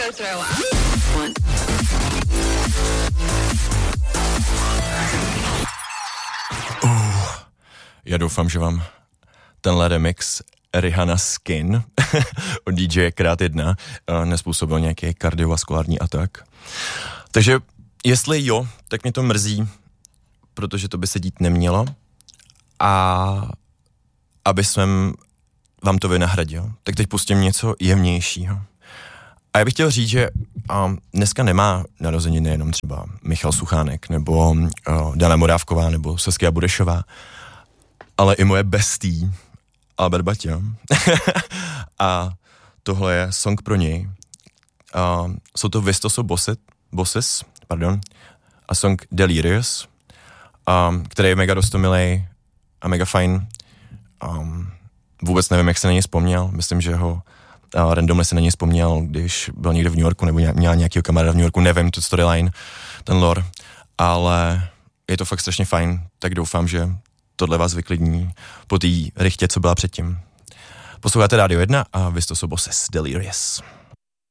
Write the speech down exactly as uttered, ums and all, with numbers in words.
really throw up. One. Uh, já doufám, že vám tenhle remix Rihanna Skin od D J Krát jedna nespůsobil nějaký kardiovaskulární atak. Takže jestli jo, tak mě to mrzí, protože to by se dít nemělo a aby jsem vám to vynahradil, tak teď pustím něco jemnějšího. A já bych chtěl říct, že um, dneska nemá narozeniny jenom třeba Michal Suchánek, nebo uh, Dana Morávková, nebo Saskia Budešová, ale i moje bestie Albert Baťa. A tohle je song pro něj. Uh, jsou to Vistoso Bosses, Bosses, pardon, a song Delirious, um, který je mega dostomilej a mega fajn. Um, vůbec nevím, jak se na něj vzpomněl. Myslím, že ho uh, randomly se na něj vzpomněl, když byl někde v New Yorku, nebo měl nějakýho kamaráda v New Yorku, nevím, to storyline, ten lore, ale je to fakt strašně fajn, tak doufám, že tohle vás vyklidní po té rychtě, co byla předtím. Posloucháte Rádio jedna a Vistoso Bosses, Delirious.